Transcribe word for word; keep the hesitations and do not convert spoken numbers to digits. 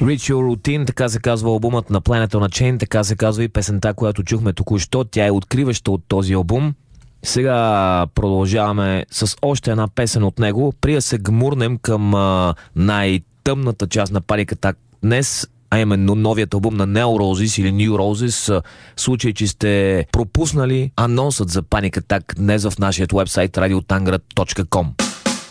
Ritual Routine, така се казва албумът на Planet on a Chain, така се казва и песента, която чухме току-що. Тя е откриваща от този албум. Сега продължаваме с още една песен от него. При да се гмурнем към а, най-тъмната част на Panic Attack днес, а именно новият албум на Neo Roses или New Roses. В случай, че сте пропуснали анонсът за Panic Attack днес в нашия уебсайт радио танград точка ком.